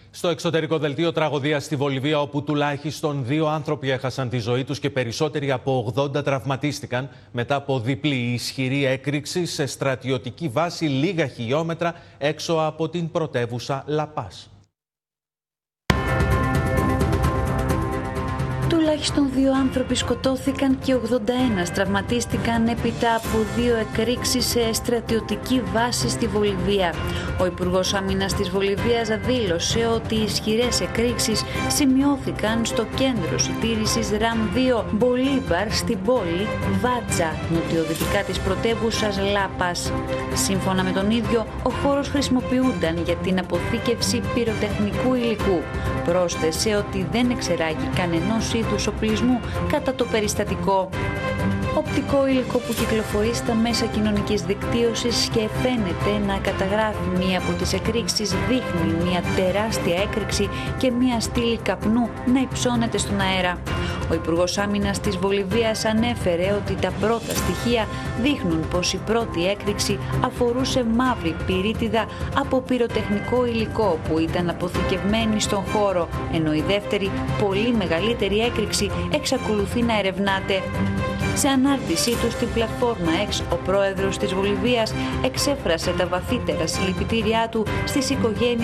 Στο εξωτερικό δελτίο τραγωδίας στη Βολιβία, όπου τουλάχιστον 2 άνθρωποι έχασαν τη ζωή τους και περισσότεροι από 80 τραυματίστηκαν μετά από διπλή ισχυρή έκρηξη σε στρατιωτική βάση λίγα χιλιόμετρα έξω από την πρωτεύουσα Λα Πας. Τουλάχιστον 2 άνθρωποι σκοτώθηκαν και 81 τραυματίστηκαν έπειτα από 2 εκρήξεις σε στρατιωτική βάση στη Βολιβία. Ο Υπουργός Άμυνας της Βολιβίας δήλωσε ότι οι ισχυρές εκρήξεις σημειώθηκαν στο κέντρο συντήρησης RAM2 Μπολίβαρ στην πόλη Βάτσα, νοτιοδυτικά της πρωτεύουσας Λα Πας. Σύμφωνα με τον ίδιο, ο χώρος χρησιμοποιούνταν για την αποθήκευση πυροτεχνικού υλικού. Πρόσθεσε ότι δεν εξεράγει κανενός είδους οπλισμού κατά το περιστατικό. Οπτικό υλικό που κυκλοφορεί στα μέσα κοινωνικής δικτύωσης και φαίνεται να καταγράφει μία από τις εκρήξεις δείχνει μία τεράστια έκρηξη και μία στήλη καπνού να υψώνεται στον αέρα. Ο Υπουργός Άμυνας της Βολιβίας ανέφερε ότι τα πρώτα στοιχεία δείχνουν πως η πρώτη έκρηξη αφορούσε μαύρη πυρίτιδα από πυροτεχνικό υλικό που ήταν αποθηκευμένη στον χώρο, ενώ η δεύτερη, πολύ μεγαλύτερη έκρηξη εξακολουθεί να ερευνάται. Σε ανάρτησή του στην πλατφόρμα X, ο πρόεδρος της Βολιβίας εξέφρασε τα βαθύτερα συλληπιτήριά του στις οικογένειες